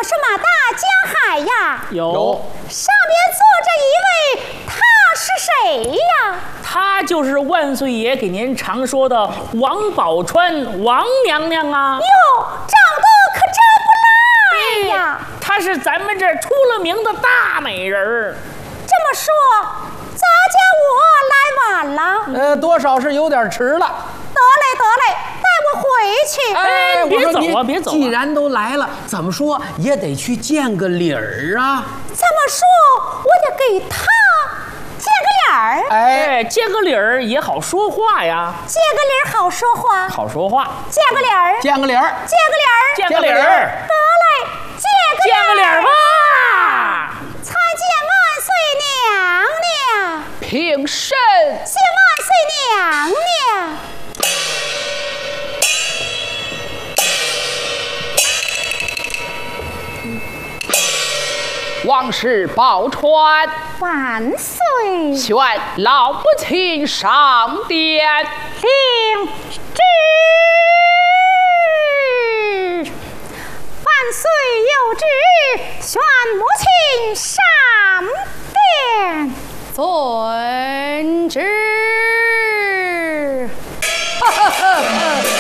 是马大江海呀？ 有。 上边坐着一位，他是谁呀？ 他就是万岁爷给您常说的王宝钏王娘娘啊。 哟，长得可真不赖呀！ 她是咱们这儿出了名的大美人儿。 这么说，咱家我来晚了？ 多少是有点迟了。 得嘞，带我回去。 哎，别走啊，别走啊！ 既然都来了，怎么说也得去见个礼儿啊。 这么说，我得给他见个脸儿。 哎，见个礼儿也好说话呀。 见个礼儿好说话。 好说话。 见个礼儿。 见个礼儿。 见个礼儿。 见个礼儿。 得嘞， 见个礼儿吧。 参见万岁娘娘。 平身。 谢万岁娘娘。 王氏宝钏， 万岁！ 宣老母亲上殿领旨。万岁有旨，宣母亲上殿。 坐。